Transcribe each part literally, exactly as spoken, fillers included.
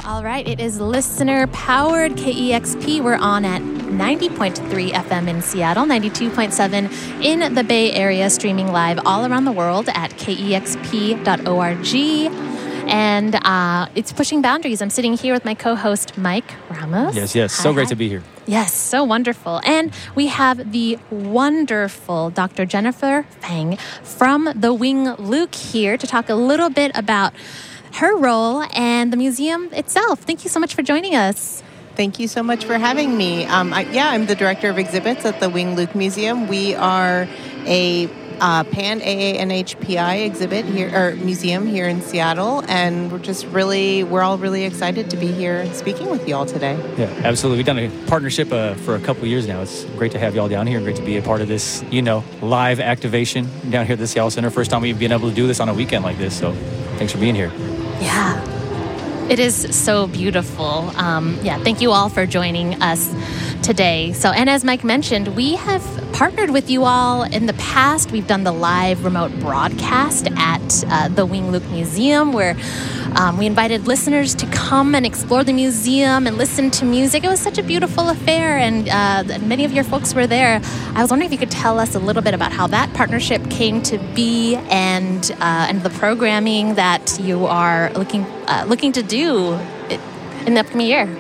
All right, it is listener-powered K E X P. We're on at ninety point three F M in Seattle, ninety-two point seven in the Bay Area, streaming live all around the world at K E X P dot org. And uh, it's Pushing Boundaries. I'm sitting here with my co-host, Mike Ramos. Yes, yes. So Hi, great hi. to be here. Yes, so wonderful. And we have the wonderful Doctor Jennifer Fang from the Wing Luke here to talk a little bit about her role and the museum itself. Thank you so much for joining us. Thank you so much for having me. Um, I, yeah, I'm the director of exhibits at the Wing Luke Museum. We are a uh, Pan A A N H P I exhibit here, or museum here in Seattle, and we're just really, we're all really excited to be here speaking with you all today. Yeah, absolutely. We've done a partnership uh, for a couple of years now. It's great to have y'all down here and great to be a part of this, you know, live activation down here at the Seattle Center. First time we've been able to do this on a weekend like this, so thanks for being here. Yeah. It is so beautiful. Um, yeah, thank you all for joining us today. So, and as Mike mentioned, we have partnered with you all in the past. We've done the live remote broadcast at uh, the Wing Luke Museum, where um, we invited listeners to come and explore the museum and listen to music. It was such a beautiful affair, and uh, many of your folks were there. I was wondering if you could tell us a little bit about how that partnership came to be, and uh, and the programming that you are looking uh, looking to do in the upcoming year.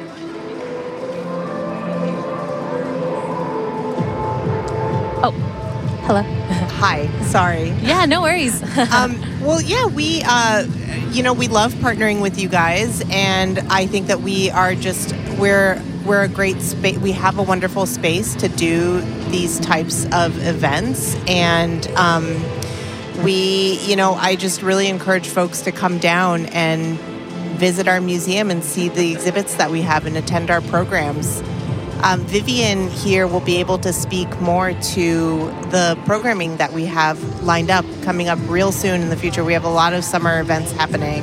Oh, hello. Hi, sorry. Yeah, no worries. um, well, yeah, we, uh, you know, we love partnering with you guys, and I think that we are just, we're, we're a great space. We have a wonderful space to do these types of events, and um, we, you know, I just really encourage folks to come down and visit our museum and see the exhibits that we have and attend our programs. Um, Vivian here will be able to speak more to the programming that we have lined up coming up real soon in the future. We have a lot of summer events happening.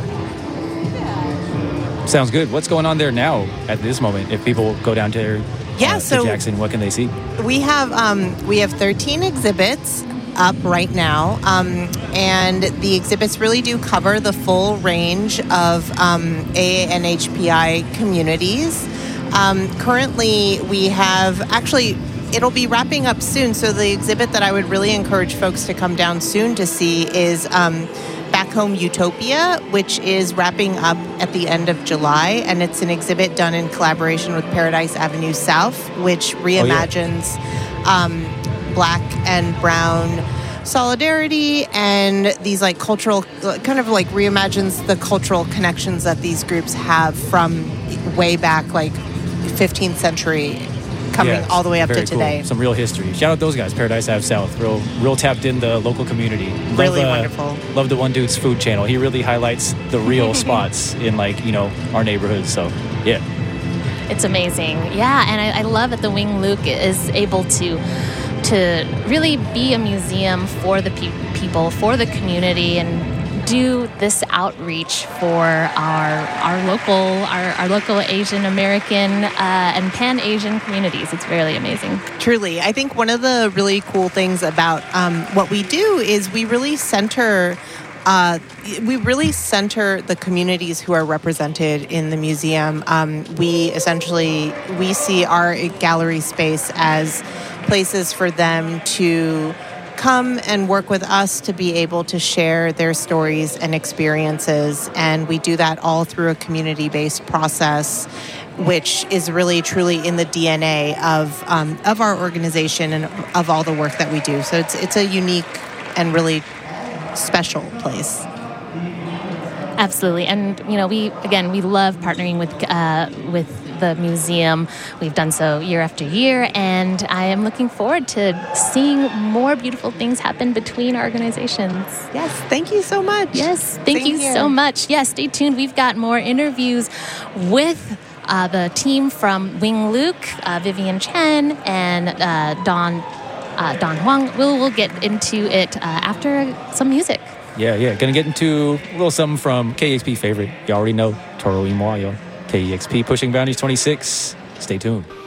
Sounds good. What's going on there now at this moment? If people go down to, yeah, uh, so to Jackson, what can they see? We have um, we have thirteen exhibits up right now, um, and the exhibits really do cover the full range of um, A A N H P I communities. Um, currently, we have actually, it'll be wrapping up soon. So the exhibit that I would really encourage folks to come down soon to see is um, Back Home Utopia, which is wrapping up at the end of July. And it's an exhibit done in collaboration with Paradise Avenue South, which reimagines oh, yeah. um, Black and brown solidarity and these like cultural, kind of like reimagines the cultural connections that these groups have from way back, like fifteenth century, coming yeah, all the way up to cool. today. Some real history. Shout out those guys, Paradise Ave South. Real, real tapped in the local community. Love, really uh, wonderful. Love the One Dude's food channel. He really highlights the real spots in, like, you know, our neighborhoods. So, yeah. It's amazing. Yeah, and I, I love that the Wing Luke is able to to really be a museum for the pe- people, for the community, and do this outreach for our our local our, our local Asian American uh, and Pan Asian communities. It's really amazing. Truly, I think one of the really cool things about um, what we do is we really center. Uh, we really center the communities who are represented in the museum. Um, we essentially, we see our gallery space as places for them to come and work with us to be able to share their stories and experiences. And we do that all through a community-based process, which is really truly in the D N A of um, of our organization and of all the work that we do. So it's it's a unique and really special place. Absolutely. And, you know, we, again, we love partnering with uh, with the museum. We've done so year after year, and I am looking forward to seeing more beautiful things happen between our organizations. Yes, thank you so much. Yes, thank Same you here. so much. Yes, stay tuned. We've got more interviews with uh, the team from Wing Luke, uh, Vivian Chen, and uh, Don uh, Don Huang. We'll, we'll get into it uh, after some music. Yeah, yeah. Gonna get into a little something from K E X P favorite. You already know, Toro Imoyo. K E X P Pushing Boundaries twenty-six. Stay tuned.